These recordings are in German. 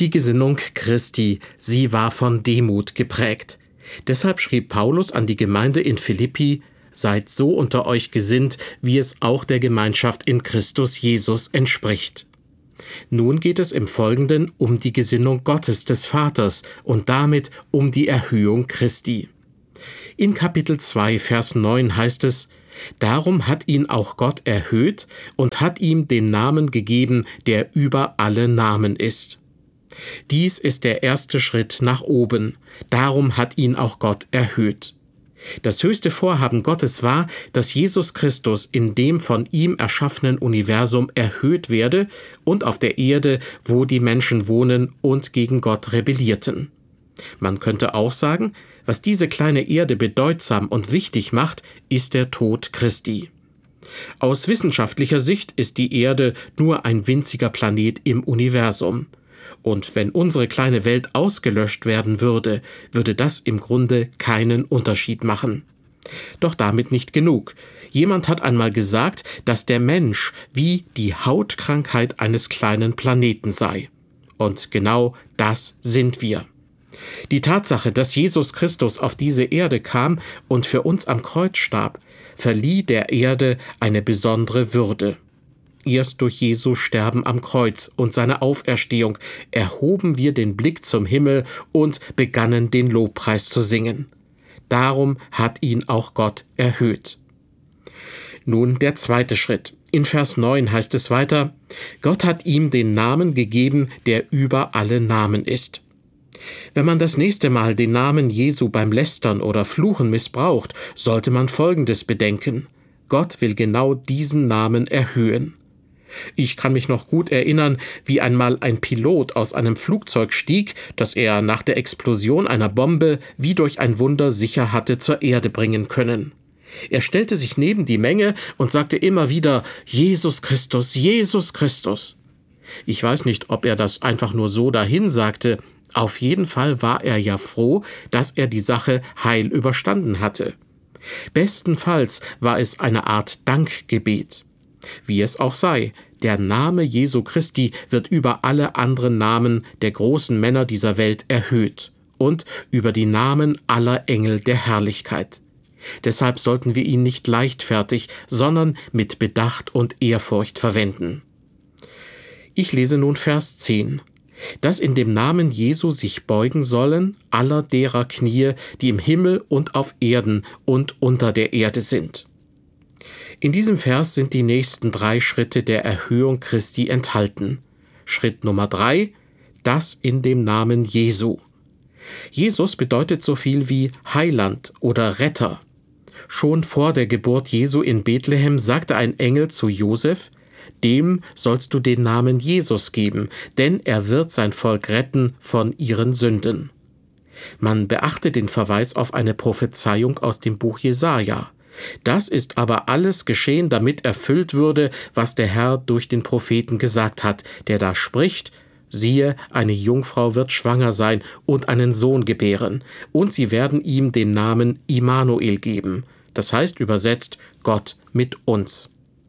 Die Gesinnung Christi, sie war von Demut geprägt. Deshalb schrieb Paulus an die Gemeinde in Philippi: Seid so unter euch gesinnt, wie es auch der Gemeinschaft in Christus Jesus entspricht. Nun geht es im Folgenden um die Gesinnung Gottes des Vaters und damit um die Erhöhung Christi. In Kapitel 2, Vers 9 heißt es: Darum hat ihn auch Gott erhöht und hat ihm den Namen gegeben, der über alle Namen ist. Dies ist der erste Schritt nach oben. Darum hat ihn auch Gott erhöht. Das höchste Vorhaben Gottes war, dass Jesus Christus in dem von ihm erschaffenen Universum erhöht werde und auf der Erde, wo die Menschen wohnen und gegen Gott rebellierten. Man könnte auch sagen, was diese kleine Erde bedeutsam und wichtig macht, ist der Tod Christi. Aus wissenschaftlicher Sicht ist die Erde nur ein winziger Planet im Universum. Und wenn unsere kleine Welt ausgelöscht werden würde, würde das im Grunde keinen Unterschied machen. Doch damit nicht genug. Jemand hat einmal gesagt, dass der Mensch wie die Hautkrankheit eines kleinen Planeten sei. Und genau das sind wir. Die Tatsache, dass Jesus Christus auf diese Erde kam und für uns am Kreuz starb, verlieh der Erde eine besondere Würde. Erst durch Jesu Sterben am Kreuz und seine Auferstehung erhoben wir den Blick zum Himmel und begannen den Lobpreis zu singen. Darum hat ihn auch Gott erhöht. Nun der zweite Schritt. In Vers 9 heißt es weiter: Gott hat ihm den Namen gegeben, der über alle Namen ist. Wenn man das nächste Mal den Namen Jesu beim Lästern oder Fluchen missbraucht, sollte man Folgendes bedenken: Gott will genau diesen Namen erhöhen. Ich kann mich noch gut erinnern, wie einmal ein Pilot aus einem Flugzeug stieg, das er nach der Explosion einer Bombe wie durch ein Wunder sicher hatte zur Erde bringen können. Er stellte sich neben die Menge und sagte immer wieder: Jesus Christus, Jesus Christus. Ich weiß nicht, ob er das einfach nur so dahin sagte. Auf jeden Fall war er ja froh, dass er die Sache heil überstanden hatte. Bestenfalls war es eine Art Dankgebet. Wie es auch sei, der Name Jesu Christi wird über alle anderen Namen der großen Männer dieser Welt erhöht und über die Namen aller Engel der Herrlichkeit. Deshalb sollten wir ihn nicht leichtfertig, sondern mit Bedacht und Ehrfurcht verwenden. Ich lese nun Vers 10. Dass in dem Namen Jesu sich beugen sollen aller derer Knie, die im Himmel und auf Erden und unter der Erde sind. In diesem Vers sind die nächsten 3 Schritte der Erhöhung Christi enthalten. Schritt Nummer 3: Das in dem Namen Jesu. Jesus bedeutet so viel wie Heiland oder Retter. Schon vor der Geburt Jesu in Bethlehem sagte ein Engel zu Josef: Dem sollst du den Namen Jesus geben, denn er wird sein Volk retten von ihren Sünden. Man beachte den Verweis auf eine Prophezeiung aus dem Buch Jesaja. Das ist aber alles geschehen, damit erfüllt würde, was der Herr durch den Propheten gesagt hat, der da spricht: Siehe, eine Jungfrau wird schwanger sein und einen Sohn gebären, und sie werden ihm den Namen Immanuel geben. Das heißt übersetzt: Gott mit uns.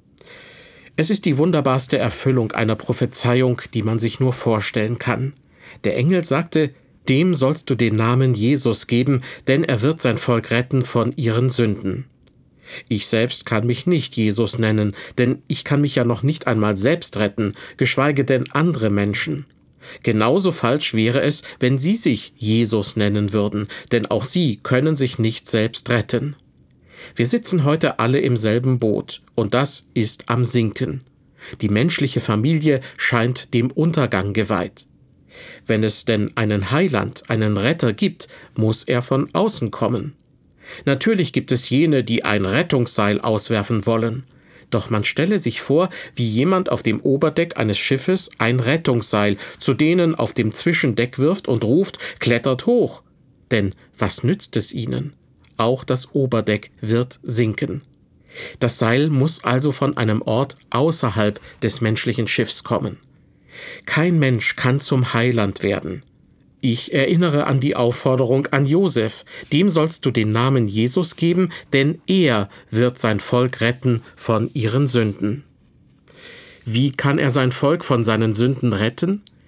Es ist die wunderbarste Erfüllung einer Prophezeiung, die man sich nur vorstellen kann. Der Engel sagte: Dem sollst du den Namen Jesus geben, denn er wird sein Volk retten von ihren Sünden. Ich selbst kann mich nicht Jesus nennen, denn ich kann mich ja noch nicht einmal selbst retten, geschweige denn andere Menschen. Genauso falsch wäre es, wenn Sie sich Jesus nennen würden, denn auch Sie können sich nicht selbst retten. Wir sitzen heute alle im selben Boot, und das ist am Sinken. Die menschliche Familie scheint dem Untergang geweiht. Wenn es denn einen Heiland, einen Retter gibt, muss er von außen kommen. Natürlich gibt es jene, die ein Rettungsseil auswerfen wollen. Doch man stelle sich vor, wie jemand auf dem Oberdeck eines Schiffes ein Rettungsseil zu denen auf dem Zwischendeck wirft und ruft: Klettert hoch! Denn was nützt es ihnen? Auch das Oberdeck wird sinken. Das Seil muss also von einem Ort außerhalb des menschlichen Schiffs kommen. Kein Mensch kann zum Heiland werden. Ich erinnere an die Aufforderung an Josef: Dem sollst du den Namen Jesus geben, denn er wird sein Volk retten von ihren Sünden. Wie kann er sein Volk von seinen Sünden retten?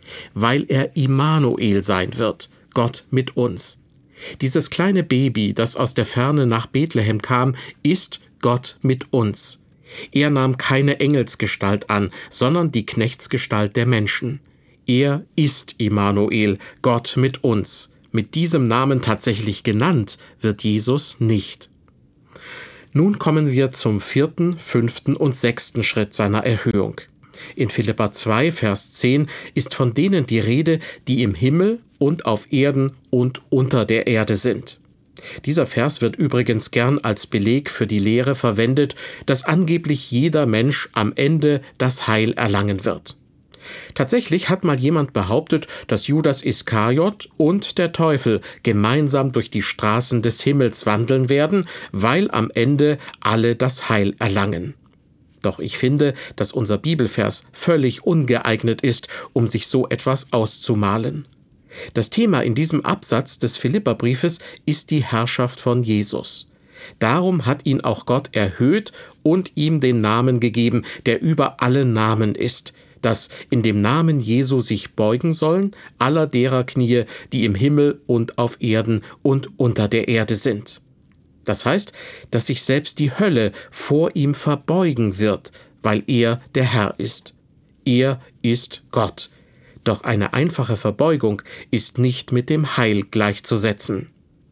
weil er Immanuel sein wird, Gott mit uns. Dieses kleine Baby, das aus der Ferne nach Bethlehem kam, ist Gott mit uns. Er nahm keine Engelsgestalt an, sondern die Knechtsgestalt der Menschen. Er ist Immanuel, Gott mit uns. Mit diesem Namen tatsächlich genannt wird Jesus nicht. Nun kommen wir zum 4., 5. und 6. Schritt seiner Erhöhung. In Philipper 2, Vers 10 ist von denen die Rede, die im Himmel und auf Erden und unter der Erde sind. Dieser Vers wird übrigens gern als Beleg für die Lehre verwendet, dass angeblich jeder Mensch am Ende das Heil erlangen wird. Tatsächlich hat mal jemand behauptet, dass Judas Iskariot und der Teufel gemeinsam durch die Straßen des Himmels wandeln werden, weil am Ende alle das Heil erlangen. Doch ich finde, dass unser Bibelvers völlig ungeeignet ist, um sich so etwas auszumalen. Das Thema in diesem Absatz des Philipperbriefes ist die Herrschaft von Jesus. Darum hat ihn auch Gott erhöht und ihm den Namen gegeben, der über alle Namen ist, dass in dem Namen Jesu sich beugen sollen aller derer Knie, die im Himmel und auf Erden und unter der Erde sind. Das heißt, dass sich selbst die Hölle vor ihm verbeugen wird, weil er der Herr ist. Er ist Gott. Doch eine einfache Verbeugung ist nicht mit dem Heil gleichzusetzen.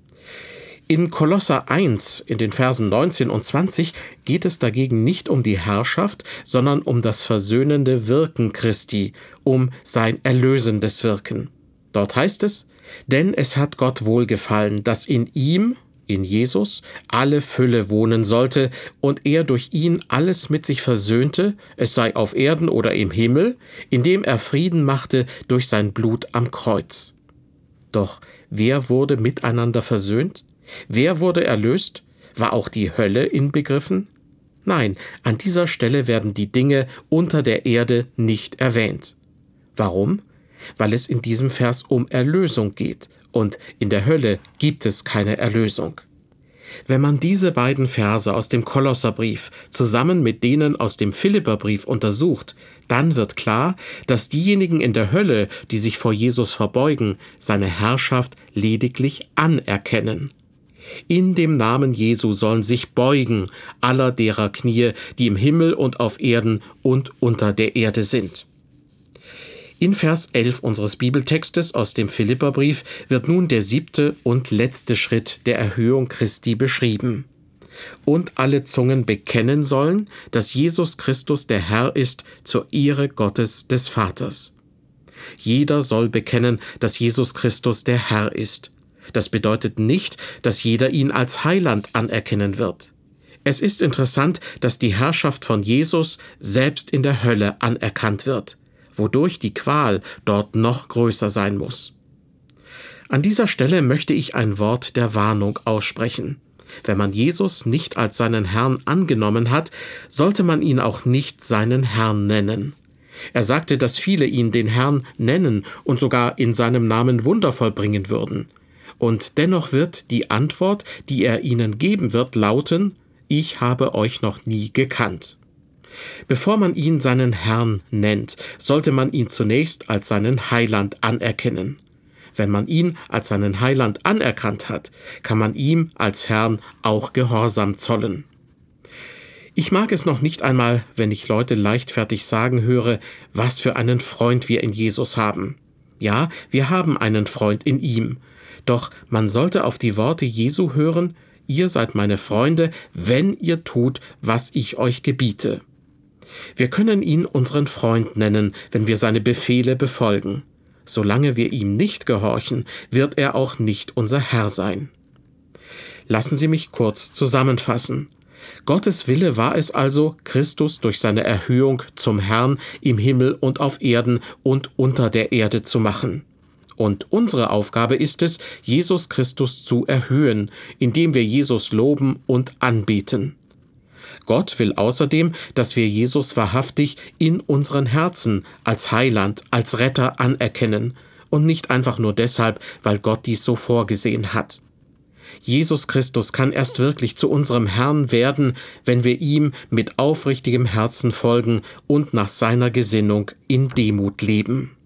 In Kolosser 1, in den Versen 19 und 20, geht es dagegen nicht um die Herrschaft, sondern um das versöhnende Wirken Christi, um sein erlösendes Wirken. Dort heißt es: Denn es hat Gott wohlgefallen, dass in ihm, in Jesus, alle Fülle wohnen sollte und er durch ihn alles mit sich versöhnte, es sei auf Erden oder im Himmel, indem er Frieden machte durch sein Blut am Kreuz. Doch wer wurde miteinander versöhnt? Wer wurde erlöst? War auch die Hölle inbegriffen? Nein, an dieser Stelle werden die Dinge unter der Erde nicht erwähnt. Warum? Weil es in diesem Vers um Erlösung geht, und in der Hölle gibt es keine Erlösung. Wenn man diese beiden Verse aus dem Kolosserbrief zusammen mit denen aus dem Philipperbrief untersucht, dann wird klar, dass diejenigen in der Hölle, die sich vor Jesus verbeugen, seine Herrschaft lediglich anerkennen. In dem Namen Jesu sollen sich beugen aller derer Knie, die im Himmel und auf Erden und unter der Erde sind. In Vers 11 unseres Bibeltextes aus dem Philipperbrief wird nun der 7. und letzte Schritt der Erhöhung Christi beschrieben. Und alle Zungen bekennen sollen, dass Jesus Christus der Herr ist, zur Ehre Gottes des Vaters. Jeder soll bekennen, dass Jesus Christus der Herr ist. Das bedeutet nicht, dass jeder ihn als Heiland anerkennen wird. Es ist interessant, dass die Herrschaft von Jesus selbst in der Hölle anerkannt wird, wodurch die Qual dort noch größer sein muss. An dieser Stelle möchte ich ein Wort der Warnung aussprechen. Wenn man Jesus nicht als seinen Herrn angenommen hat, sollte man ihn auch nicht seinen Herrn nennen. Er sagte, dass viele ihn den Herrn nennen und sogar in seinem Namen Wunder vollbringen würden. Und dennoch wird die Antwort, die er ihnen geben wird, lauten: Ich habe euch noch nie gekannt. Bevor man ihn seinen Herrn nennt, sollte man ihn zunächst als seinen Heiland anerkennen. Wenn man ihn als seinen Heiland anerkannt hat, kann man ihm als Herrn auch Gehorsam zollen. Ich mag es noch nicht einmal, wenn ich Leute leichtfertig sagen höre, was für einen Freund wir in Jesus haben. Ja, wir haben einen Freund in ihm. Doch man sollte auf die Worte Jesu hören: Ihr seid meine Freunde, wenn ihr tut, was ich euch gebiete. Wir können ihn unseren Freund nennen, wenn wir seine Befehle befolgen. Solange wir ihm nicht gehorchen, wird er auch nicht unser Herr sein. Lassen Sie mich kurz zusammenfassen. Gottes Wille war es also, Christus durch seine Erhöhung zum Herrn im Himmel und auf Erden und unter der Erde zu machen. Und unsere Aufgabe ist es, Jesus Christus zu erhöhen, indem wir Jesus loben und anbeten. Gott will außerdem, dass wir Jesus wahrhaftig in unseren Herzen als Heiland, als Retter anerkennen und nicht einfach nur deshalb, weil Gott dies so vorgesehen hat. Jesus Christus kann erst wirklich zu unserem Herrn werden, wenn wir ihm mit aufrichtigem Herzen folgen und nach seiner Gesinnung in Demut leben.